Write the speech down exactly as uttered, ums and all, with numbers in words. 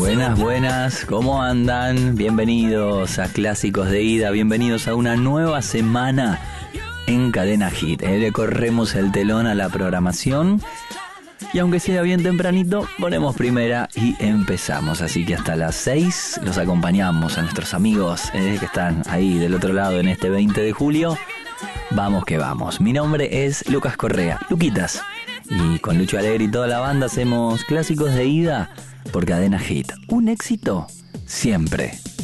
Buenas, buenas, ¿cómo andan? Bienvenidos a Clásicos de Ida, bienvenidos a una nueva semana en Cadena Hit. Eh, le corremos el telón a la programación y aunque sea bien tempranito, ponemos primera y empezamos. Así que hasta las seis los acompañamos a nuestros amigos eh, que están ahí del otro lado en este veinte de julio. Vamos que vamos. Mi nombre es Lucas Correa, Luquitas. Y con Lucho Alegre y toda la banda hacemos Clásicos de Ida por Cadena Hit. Un éxito siempre.